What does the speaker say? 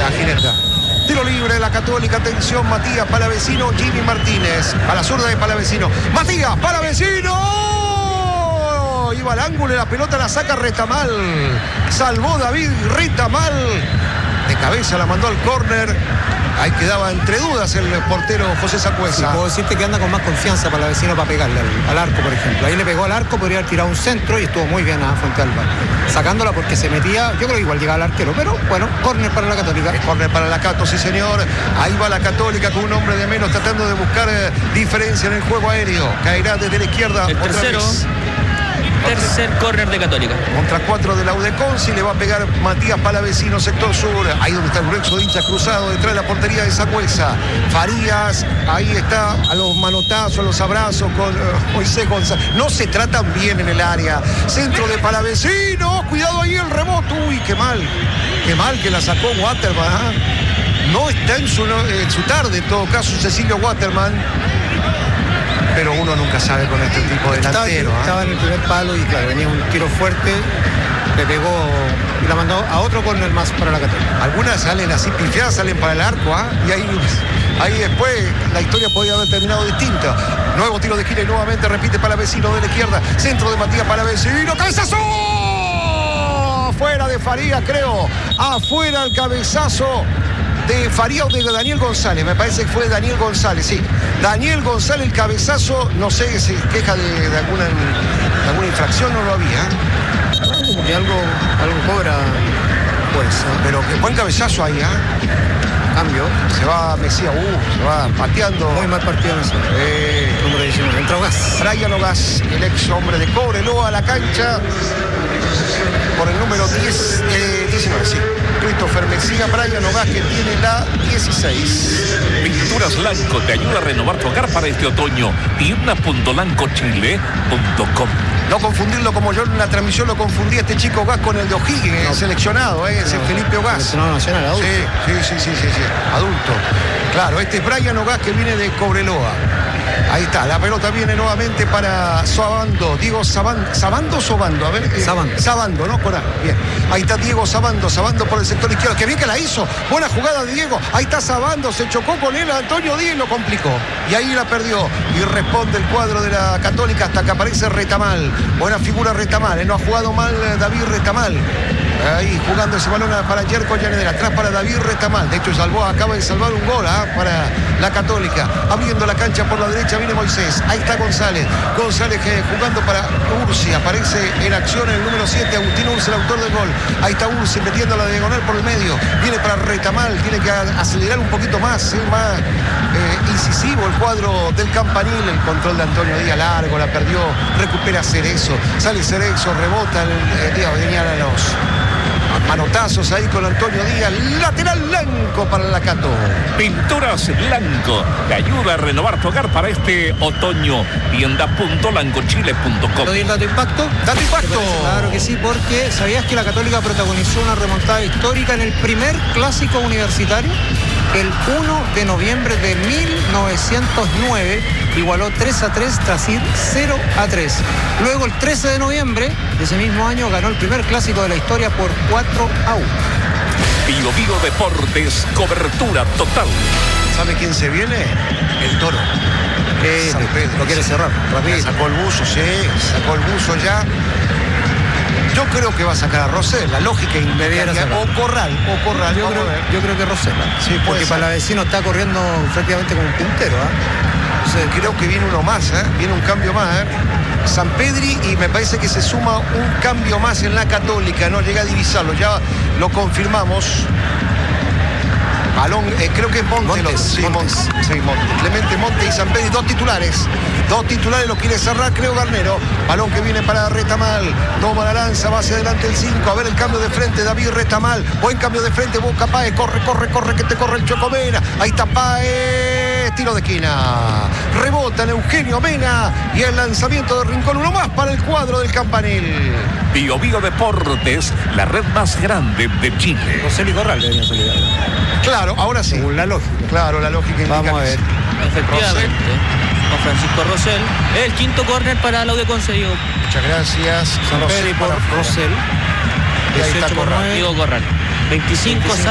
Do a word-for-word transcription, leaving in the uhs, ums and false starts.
la jineta. Tiro libre de la Católica, atención, Matías Palavecino, Jimmy Martínez, a la zurda de Palavecino. Matías Palavecino, iba al ángulo y la pelota la saca Retamal. Salvó David Retamal, de cabeza la mandó al córner. Ahí quedaba entre dudas el portero José Sangüesa. Sí, puedo decirte que anda con más confianza para la vecino para pegarle al, al arco, por ejemplo. Ahí le pegó al arco, podría haber tirado un centro y estuvo muy bien a Fuente Alba. Sacándola porque se metía, yo creo que igual llegaba al arquero, pero bueno, córner para la Católica. Córner para la Cato, sí señor. Ahí va la Católica con un hombre de menos tratando de buscar eh, diferencia en el juego aéreo. Caerá desde la izquierda. El otra tercero. vez. Tercer córner de Católica. Contra cuatro de la Udeconci, le va a pegar Matías Palavecino, sector sur. Ahí donde está el grueso de hinchas cruzado, detrás de la portería de Sangüesa. Farías, ahí está, a los manotazos, a los abrazos con uh, Moisés González. No se tratan bien en el área. Centro de Palavecino, cuidado ahí el rebote. Uy, qué mal, qué mal que la sacó Waterman. ¿eh? No está en su, en su tarde, en todo caso, Cecilio Waterman. Pero uno nunca sabe con este tipo de delantero. Estaba, ¿eh? estaba en el primer palo y claro, venía un tiro fuerte, le pegó y la mandó a otro córner más para la Católica. Algunas salen así pifiadas, salen para el arco, ¿ah? ¿eh? Y ahí, ahí después la historia podría haber terminado distinta. Nuevo tiro de gira y nuevamente repite Palavecino de la izquierda. Centro de Matías Palavecino. ¡Cabezazo! Afuera de Farías, creo. Afuera el cabezazo de Faría o de Daniel González. Me parece que fue Daniel González, sí. Daniel González, el cabezazo, no sé, se queja de, de, alguna, de alguna infracción, no lo había. Como que algo, algo cobra, pues. ¿eh? Pero qué buen cabezazo ahí, ¿eh? Cambio. Se va Mesías, uh, se va pateando. Muy mal partido Mesías. Eh, Número diecinueve. Entra Ogas. Brian Ogas, el ex hombre de Cobreloa a la cancha. Por el número diez, eh, diecinueve, sí. Christopher Mesía, Brian Ogas, que tiene la dieciséis. Pinturas Lanco te ayuda a renovar tu hogar para este otoño. tienda punto lanco chile punto com. No confundirlo como yo en la transmisión lo confundí a este chico Ogas con el de O'Higgins, no, seleccionado, ¿eh? Ese no, Felipe Ogas. Seleccionado nacional, adulto. Sí, sí, sí, sí, sí, sí, adulto. Claro, este es Brian Ogas que viene de Cobreloa. Ahí está, la pelota viene nuevamente para Sabando, Diego Sabando, ¿Sabando o Sobando? A ver, eh, Sabando. Sabando, ¿no? Por ahí, bien. Ahí está Diego Sabando, Sabando por el sector izquierdo, que bien que la hizo, buena jugada de Diego, ahí está Sabando, se chocó con él Antonio Díaz y lo complicó, y ahí la perdió, y responde el cuadro de la Católica hasta que aparece Retamal, buena figura Retamal, ¿eh? No ha jugado mal David Retamal. Ahí jugando ese balón para Yerko Llanedera, atrás para David Retamal, de hecho salvó, acaba de salvar un gol ¿eh? para la Católica, abriendo la cancha por la derecha viene Moisés, ahí está González, González que jugando para Ursi, aparece en acción el número siete, Agustín Ursi, el autor del gol, ahí está Ursi metiendo la diagonal por el medio, viene para Retamal, tiene que acelerar un poquito más, ¿eh? más eh, incisivo el cuadro del Campanil, el control de Antonio Díaz largo, la perdió, recupera Cerezo, sale Cerezo, rebota el, el Díaz, venían a los manotazos ahí con Antonio Díaz, lateral blanco para la Cato. Pinturas Blanco te ayuda a renovar tu hogar para este otoño. tienda punto lanco chile punto com. ¿Doy el dato impacto? ¡Dato impacto! Claro que sí, porque ¿sabías que la Católica protagonizó una remontada histórica en el primer clásico universitario? El uno de noviembre de mil novecientos nueve igualó tres a tres tras ir cero a tres. Luego el trece de noviembre de ese mismo año ganó el primer clásico de la historia por cuatro a uno. Bio Bio Deportes, cobertura total. ¿Sabe quién se viene? El Toro. Eh, San Pedro. Lo quiere cerrar, rápido. Sacó el buzo, sí, sacó el buzo ya. Yo creo que va a sacar a Rosell, la lógica inmediata. O Corral, o Corral. Yo, creo, yo creo que Rosell. Sí, porque Palavecino está corriendo prácticamente como un puntero. ¿eh? O sea, creo que viene uno más, ¿eh? Viene un cambio más. ¿eh? San Pedri y me parece que se suma un cambio más en la Católica. No llega a divisarlo, ya lo confirmamos. Balón, eh, creo que es Monte. Montes, sí, Montes. Montes. Sí, Monte. Clemente Monte y San Pedri, dos titulares. Dos titulares, lo quiere cerrar, creo, Garnero. Balón que viene para Retamal. Toma la lanza, va hacia adelante el cinco. A ver el cambio de frente, David Retamal. Buen cambio de frente, Boca Páez. Corre, corre, corre, que te corre el Chocomena. Ahí está Páez. Tiro de esquina. Rebota en Eugenio Mena. Y el lanzamiento de Rincón, uno más para el cuadro del Campanil. Bio Bio Deportes, la red más grande de Chile. Rosell y Corral deberían salir. Claro, ahora sí. Según la lógica. Claro, la lógica indica. Vamos a ver. Efectivamente. Con Francisco Rosell. El quinto córner para la Udeconci. Muchas gracias. San Pedro por Rosell. Y ahí está Corral. Diego Corral. veinticinco